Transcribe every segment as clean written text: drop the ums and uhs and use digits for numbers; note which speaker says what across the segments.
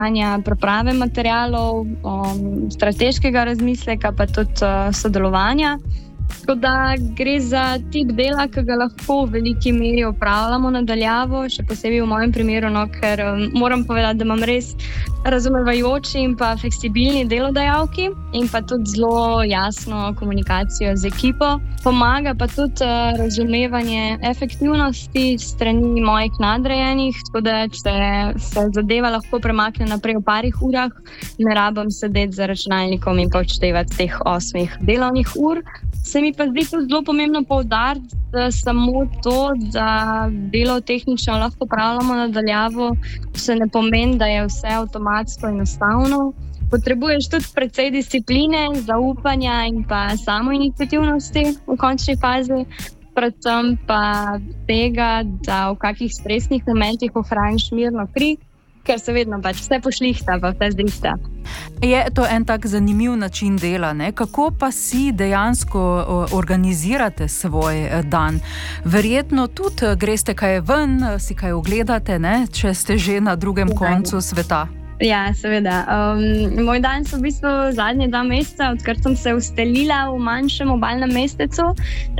Speaker 1: iskanja priprave materialov, strateškega razmisleka, pa tudi sodelovanja. Tako da gre za tip dela, ki ga lahko v veliki meri opravljamo nadaljavo, še posebej v mojem primeru, ker moram povedati, da imam res razumevajoči in pa fleksibilni delodajalki in pa tudi zelo jasno komunikacijo z ekipo. Pomaga pa tudi razumevanje efektivnosti strani mojih nadrejenih, tako da če se zadeva lahko premakne naprej v parih urah, ne rabim sedeti za računalnikom in pa odštevati teh 8 delovnih ur. Se mi pa zdi tudi zelo pomembno poudariti, da samo to, da delo tehnično lahko opravljamo nadaljavo, se ne pomeni, da je vse avtomatsko in enostavno. Potrebuješ tudi precej discipline, zaupanja in pa samoiniciativnosti v končni fazi, predvsem pa tega, da v kakih stresnih momentih ohraniš mirno kri, ker se vedno pač vse pošlihta, pa vse zdrihta.
Speaker 2: Je to en tak zanimiv način dela, ne? Kako pa si dejansko organizirate svoj dan? Verjetno tudi greste kaj ven, si kaj ogledate, ne? Če ste že na drugem koncu sveta.
Speaker 1: Ja, seveda. Moj dan so v bistvu zadnje 2 meseca, odkar sem se ustalila v manjšem obalnem mestecu,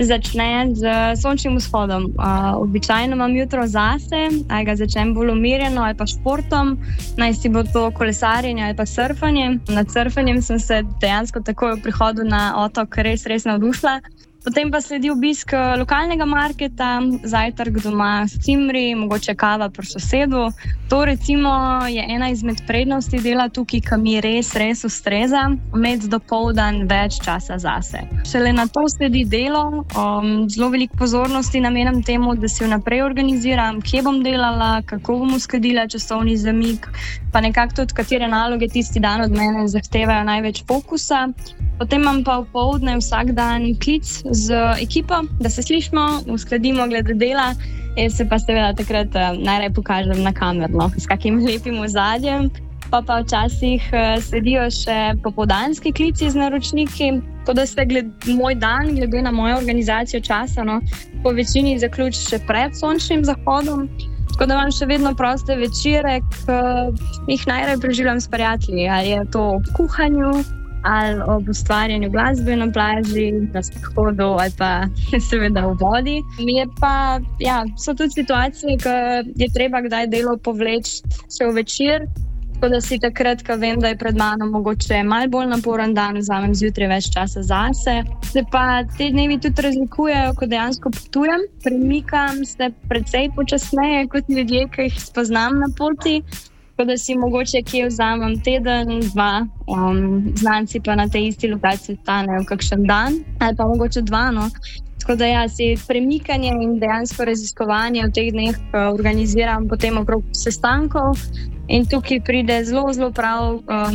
Speaker 1: začne z sončnim vzhodom. Običajno imam jutro zase, ali ga začnem bolj umirjeno ali pa športom, naj si bo to kolesarjenje ali pa surfanje. Nad surfanjem sem se dejansko takoj v prihodu na otok res navdušila. Potem pa sledi obisk lokalnega marketa, zajtrk doma s cimri, mogoče kava pri sosedu. To recimo je ena izmed prednosti dela tukaj, ki mi res ustreza, imeti dopoldan več časa zase. Šele na to sledi delo, zelo veliko pozornosti namenjam temu, da si vnaprej organiziram, kje bom delala, kako bom uskladila časovni zamik, pa nekako tudi, katere naloge tisti dan od mene zahtevajo največ fokusa. Potem imam pa opoldne vsak dan klic z ekipo, da se slišimo, uskladimo glede dela. Jaz se pa seveda takrat najraje pokažem na kamerno, s kakim lepim ozadjem. Pa včasih sledijo še popoldanski klici z naročniki, tako da se moj dan, glede na mojo organizacijo časa, po večini zaključi še pred sončnim zahodom. Tako da imam še vedno proste večere, ki jih najraje preživljam s prijatelji. Ali je to v kuhanju, ali ob ustvarjanju glasbe na plaži, na sprehodu ali pa seveda v vodi. So tudi situacije, ko je treba kdaj delo povleči še v večer, tako da si takrat, ko vem, da je pred mano mogoče malo bolj naporen dan, vzamem zjutraj več časa zase. Se pa te dnevi tudi razlikujejo, ko dejansko potujem. Premikam se precej počasneje kot ljudje, ki jih spoznam na poti. Tako da si mogoče kje vzamem teden, 2, znanci pa na tej isti lokaciji ostanejo kakšen dan, ali pa mogoče 2. Tako da si premikanje in dejansko raziskovanje v teh dneh organiziram potem okrog sestankov in tukaj pride zelo prav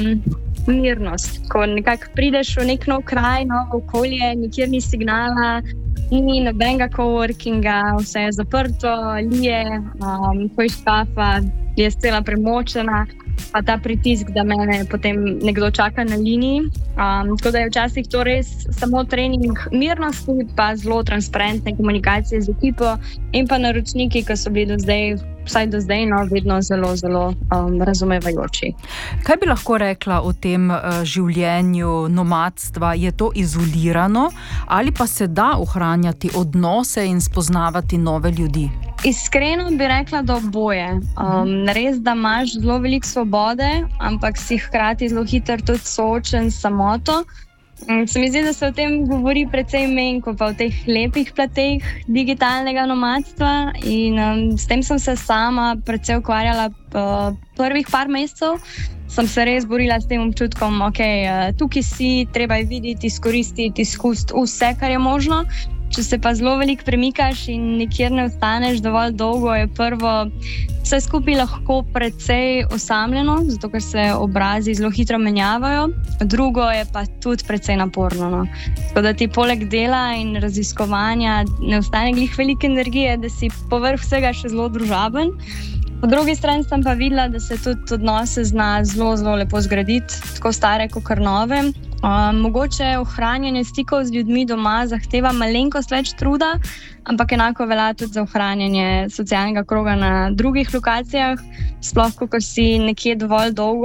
Speaker 1: mirnost. Ko nekako prideš v nek nov kraj, novo okolje, nikjer ni signala, ni nobenega coworkinga, vse je zaprto, lije, poješ kafa, je cela premočena, pa ta pritisk, da mene potem nekdo čaka na liniji. Tako da je včasih to res samo trening mirnosti, pa zelo transparentne komunikacije z ekipo in pa naročniki, ki so bili vsaj do zdaj, vedno zelo razumevajoči.
Speaker 2: Kaj bi lahko rekla o tem življenju nomadstva? Je to izolirano ali pa se da ohranjati odnose in spoznavati nove ljudi?
Speaker 1: Iskreno bi rekla, da oboje. Res, da imaš zelo veliko svobode, ampak si hkrati zelo hitro tudi soočen s samoto. Se mi zdi, da se o tem govori precej manj, kot pa o teh lepih plateh digitalnega nomadstva. In s tem sem se sama precej ukvarjala prvih par mesecev. Sem se res borila s tem občutkom, tukaj si, treba je videti, izkoristiti, izkusiti vse, kar je možno. Če se pa zelo veliko premikaš in nikjer ne ostaneš dovolj dolgo, je prvo vse skupaj lahko precej osamljeno, zato ker se obrazi zelo hitro menjavajo. Drugo je pa tudi precej naporno. Tako da ti poleg dela in raziskovanja ne ostane glih veliko energije, da si povrh vsega še zelo družaben. Po drugi strani sem pa videla, da se tudi odnose zna zelo lepo zgraditi, tako stare kot nove. Mogoče ohranjanje stikov z ljudmi doma zahteva malenkost več truda, ampak enako velja tudi za ohranjanje socialnega kroga na drugih lokacijah, sploh ko si nekje dovolj dolgo.